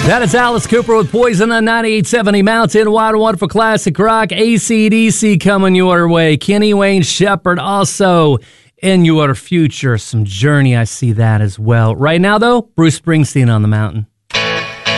That is Alice Cooper with Poison on 9870 Mountain Wide Wonderful Classic Rock. AC/DC coming your way. Kenny Wayne Shepherd also in your future. Some Journey, I see that as well. Right now, though, Bruce Springsteen on the mountain.